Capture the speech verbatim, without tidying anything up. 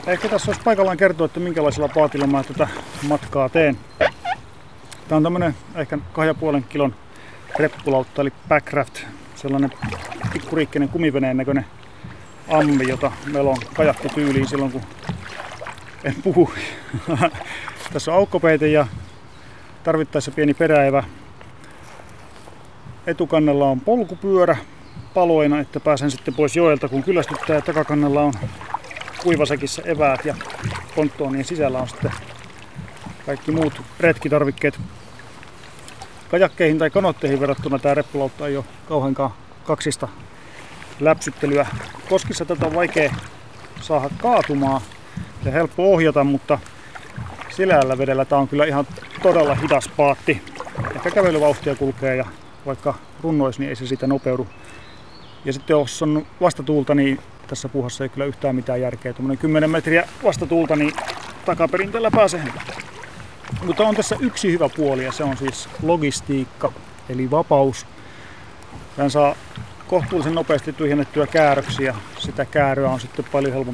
Ehkä tässä olisi paikallaan kertoa, että minkälaisella paatilla mä tätä matkaa teen. Tää on tämmönen ehkä kahden ja puolen kilon reppulautta, eli Packraft. Sellainen pikkuriikkinen kumiveneen näköinen ammi, jota meillä on kajakki tyyliin silloin, kun en puhu. Tässä on aukkopeite ja tarvittaessa pieni peräevä. Etukannella on polkupyörä paloina, että pääsen sitten pois joelta, kun kyllästyttää. Takakannella on kuivasäkissä eväät ja ponttoonien sisällä on sitten kaikki muut retkitarvikkeet. Kajakkeihin tai kanotteihin verrattuna tämä reppulautta ei ole kauheankaan kaksista läpsyttelyä. Koskissa tätä on vaikea saada kaatumaan ja helppo ohjata, mutta sileällä vedellä tämä on kyllä ihan todella hidas paatti. Ehkä kävelyvauhtia kulkee ja vaikka runnoisi, niin ei se siitä nopeudu. Ja sitten jos on vastatuulta, niin tässä puuhassa ei kyllä yhtään mitään järkeä. Tuommoinen kymmenen metriä vastatuulta, niin takaperin tällä pääsee. Mutta on tässä yksi hyvä puoli ja se on siis logistiikka, eli vapaus. Tän saa kohtuullisen nopeasti tyhjennettyä kääröksiä. Sitä kääröä on sitten paljon helpompi